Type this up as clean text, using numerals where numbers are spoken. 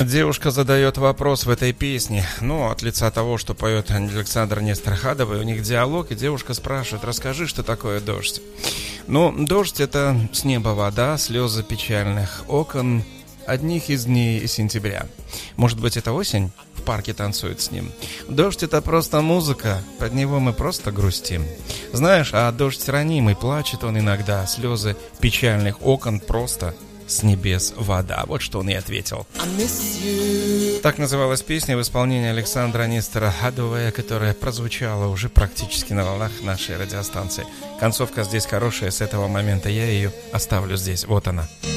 Девушка задает вопрос в этой песне. От лица того, что поет Александр Нестор Хадовый, у них диалог, и девушка спрашивает: расскажи, что такое дождь. Дождь — это с неба вода, слезы печальных окон одних из дней сентября. Может быть, это осень? В парке танцует с ним. Дождь — это просто музыка, под него мы просто грустим. Знаешь, а дождь ранимый, плачет он иногда, слезы печальных окон просто с небес вода. Вот что он и ответил. Так называлась песня в исполнении Александра Нестора Хадовая, которая прозвучала уже практически на волнах нашей радиостанции. Концовка здесь хорошая, с этого момента я ее оставлю здесь. Вот она.